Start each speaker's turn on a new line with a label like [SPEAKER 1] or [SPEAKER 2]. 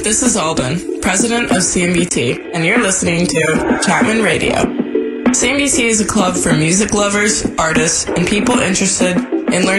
[SPEAKER 1] This is Alden, president of CMBT, and you're listening to Chapman Radio. CMBT is a club for music lovers, artists, and people interested in learning